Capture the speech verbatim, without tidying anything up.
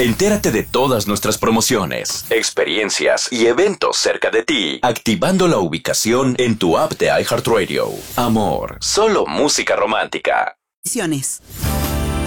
Entérate de todas nuestras promociones, experiencias y eventos cerca de ti, activando la ubicación en tu app de iHeartRadio. Amor, solo música romántica. Ediciones.